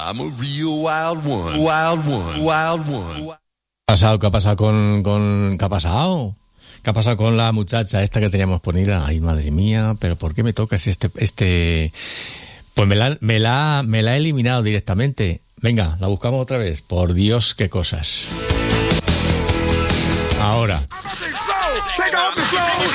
I'm a real wild one. Wild one. Wild one. ¿Qué ha pasado con... ¿Qué ha pasado? ¿Qué ha pasado con la muchacha esta que teníamos ponida? Ay, madre mía, pero ¿por qué me tocas este? Pues me la ha eliminado directamente. Venga, la buscamos otra vez. Por Dios, qué cosas. Ahora.